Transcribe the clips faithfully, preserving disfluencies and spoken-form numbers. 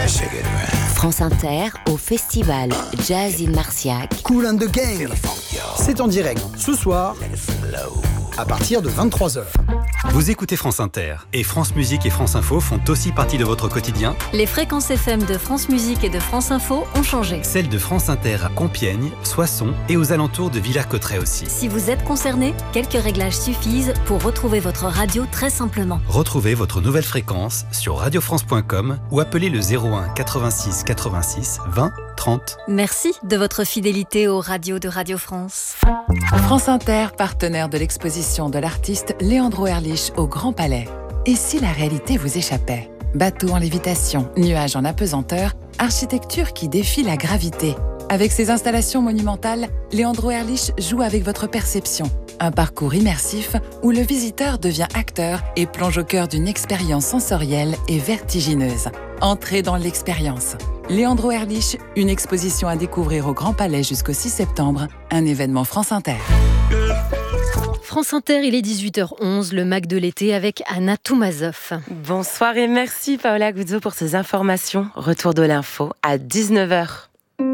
France Inter au festival Jazz in Marciac. Kool and the Gang. C'est en direct ce soir à partir de vingt-trois heures. Vous écoutez France Inter et France Musique et France Info font aussi partie de votre quotidien. Les fréquences F M de France Musique et de France Info ont changé. Celles de France Inter à Compiègne, Soissons et aux alentours de Villers-Cotterêts aussi. Si vous êtes concerné, quelques réglages suffisent pour retrouver votre radio très simplement. Retrouvez votre nouvelle fréquence sur radio france point com ou appelez le zéro un quatre-vingt-six quatre-vingt-six vingt trente. Merci de votre fidélité aux radios de Radio France. France Inter, partenaire de l'exposition de l'artiste Leandro Erlich au Grand Palais. Et si la réalité vous échappait ? Bateau en lévitation, nuages en apesanteur, architecture qui défie la gravité. Avec ses installations monumentales, Leandro Erlich joue avec votre perception. Un parcours immersif où le visiteur devient acteur et plonge au cœur d'une expérience sensorielle et vertigineuse. Entrez dans l'expérience. Leandro Erlich, une exposition à découvrir au Grand Palais jusqu'au six septembre, un événement France Inter. France Inter, il est dix-huit heures onze, le Mac de l'été avec Anna Toumazov. Bonsoir et merci Paola Guzzo pour ces informations. Retour de l'info à dix-neuf heures.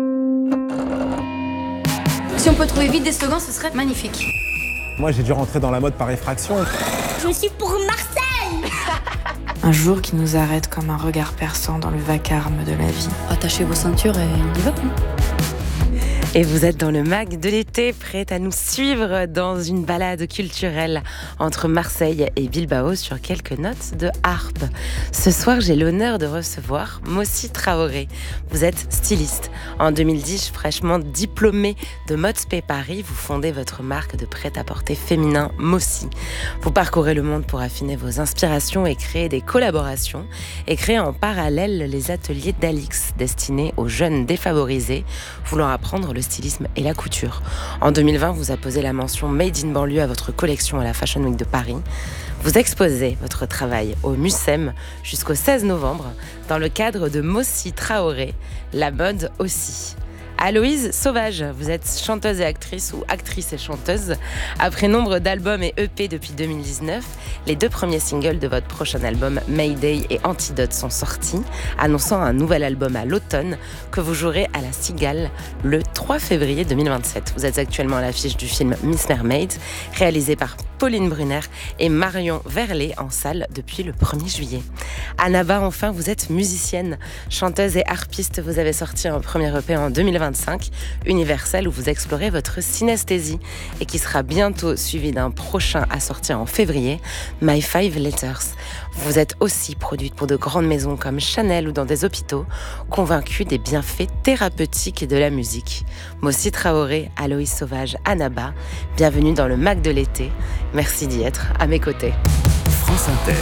Si on peut trouver vite des slogans, ce serait magnifique. Moi, j'ai dû rentrer dans la mode par effraction. Je suis pour Marseille. Un jour qui nous arrête comme un regard perçant dans le vacarme de la vie. Attachez vos ceintures et on y va. Et vous êtes dans le Mac de l'été, prête à nous suivre dans une balade culturelle entre Marseille et Bilbao sur quelques notes de harpe. Ce soir, j'ai l'honneur de recevoir Moussi Traoré. Vous êtes styliste. En deux mille dix, fraîchement diplômé de Modspé Paris, vous fondez votre marque de prêt-à-porter féminin Moussi. Vous parcourez le monde pour affiner vos inspirations et créer des collaborations et créer en parallèle les ateliers d'Alix destinés aux jeunes défavorisés voulant apprendre le stylisme et la couture. En deux mille vingt, vous apposez la mention Made in banlieue à votre collection à la Fashion Week de Paris. Vous exposez votre travail au Mucem jusqu'au seize novembre dans le cadre de Moussi Traoré, la mode aussi. Aloïse Sauvage, vous êtes chanteuse et actrice ou actrice et chanteuse. Après nombre d'albums et E P depuis deux mille dix-neuf, les deux premiers singles de votre prochain album Mayday et Antidote sont sortis, annonçant un nouvel album à l'automne que vous jouerez à la Cigale le trois février deux mille vingt-sept. Vous êtes actuellement à l'affiche du film Miss Mermaid, réalisé par Pauline Brunner et Marion Verlet en salle depuis le premier juillet. Annaba, enfin, vous êtes musicienne, chanteuse et harpiste. Vous avez sorti un premier E P en deux mille vingt-cinq, Universel, où vous explorez votre synesthésie et qui sera bientôt suivi d'un prochain à sortir en février, My Five Letters. Vous êtes aussi produite pour de grandes maisons comme Chanel ou dans des hôpitaux, convaincue des bienfaits thérapeutiques de la musique. Moussi Traoré, Aloïse Sauvage, Annaba, bienvenue dans le Mac de l'été. Merci d'y être à mes côtés. France Inter.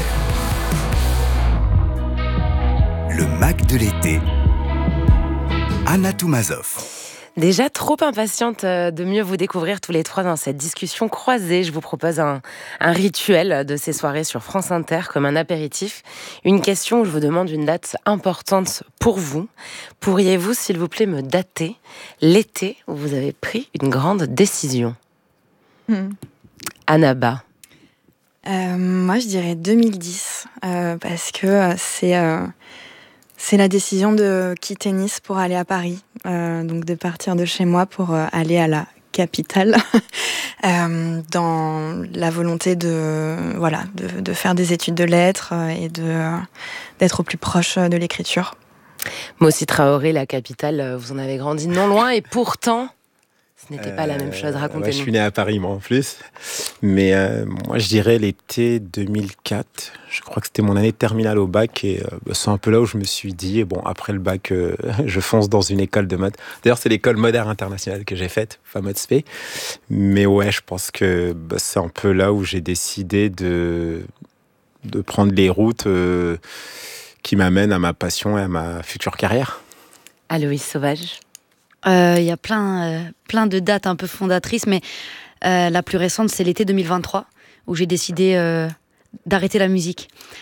Le Mac de l'été. Anna Toumazov. Déjà trop impatiente de mieux vous découvrir tous les trois dans cette discussion croisée. Je vous propose un, un rituel de ces soirées sur France Inter comme un apéritif. Une question où je vous demande une date importante pour vous. Pourriez-vous, s'il vous plaît, me dater l'été où vous avez pris une grande décision ? Hmm. Annaba. Euh, moi, je dirais deux mille dix, euh, parce que euh, c'est, euh, c'est la décision de quitter Nice pour aller à Paris, euh, donc de partir de chez moi pour euh, aller à la capitale, euh, dans la volonté de, voilà, de, de faire des études de lettres euh, et de, euh, d'être au plus proche de l'écriture. Moussi Traoré, la capitale, vous en avez grandi non loin et pourtant... Ce n'était pas la même chose, racontez-nous. Ouais, je suis né à Paris, moi, en plus. Mais euh, moi, je dirais l'été deux mille quatre. Je crois que c'était mon année de terminale au bac. Et euh, c'est un peu là où je me suis dit, bon, après le bac, euh, je fonce dans une école de mode. D'ailleurs, c'est l'école Moderne Internationale que j'ai faite, enfin Modspé. Mais ouais, je pense que bah, c'est un peu là où j'ai décidé de, de prendre les routes euh, qui m'amènent à ma passion et à ma future carrière. Aloïse Sauvage. Il euh, y a plein, euh, plein de dates un peu fondatrices, mais euh, la plus récente, c'est l'été deux mille vingt-trois, où j'ai décidé euh, d'arrêter la musique.